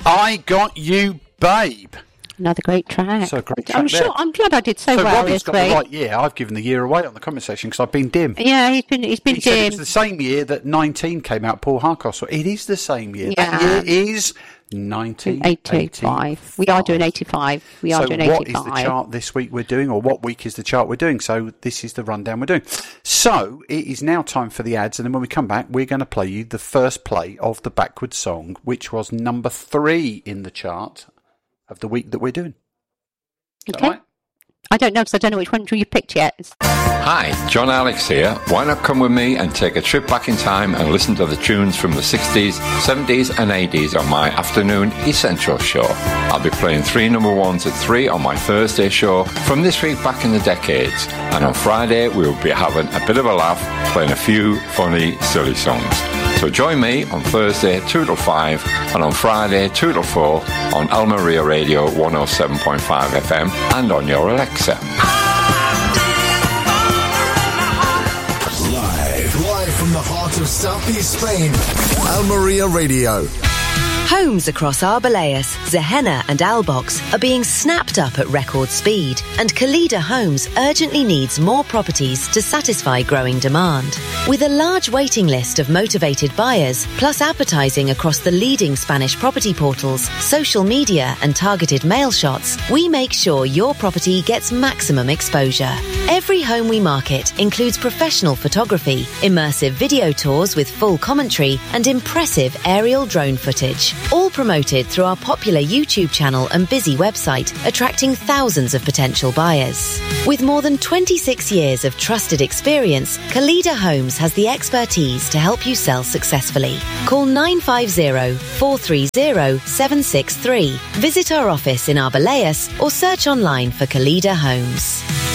I Got You, Babe. Another great track. So great track. I'm glad I did so well. Robbie's got the right year. I've given the year away on the comment section because I've been dim. Yeah, he's been he dim. Said it was the same year that 19 came out, Paul Hardcastle. It is the same year. Yeah. That year is 1985. We are doing 85. We are doing 85. So what is the chart this week we're doing, or what week is the chart we're doing? So this is the rundown we're doing. So it is now time for the ads, and then when we come back, we're going to play you the first play of the Backwards song, which was number 3 in the chart of the week that we're doing. Okay. Right? I don't know because I don't know which one you picked yet. Hi, John Alex here. Why not come with me and take a trip back in time and listen to the tunes from the 60s, 70s and 80s on my afternoon Essential show. I'll be playing 3 number ones at 3 on my Thursday show from this week back in the decades. And on Friday we'll be having a bit of a laugh, playing a few funny, silly songs. So join me on Thursday 2 till 5 and on Friday 2 till 4 on Al Maria Radio 107.5 FM and on your Alexa. Live from the heart of southeast Spain, Al Maria Radio. Homes across Arbeláez, Zehenna and Albox are being snapped up at record speed, and Kalida Homes urgently needs more properties to satisfy growing demand. With a large waiting list of motivated buyers, plus advertising across the leading Spanish property portals, social media and targeted mail shots, we make sure your property gets maximum exposure. Every home we market includes professional photography, immersive video tours with full commentary and impressive aerial drone footage. All promoted through our popular YouTube channel and busy website, attracting thousands of potential buyers. With more than 26 years of trusted experience, Kalida Homes has the expertise to help you sell successfully. Call 950-430-763. Visit our office in Arbeláez or search online for Kalida Homes.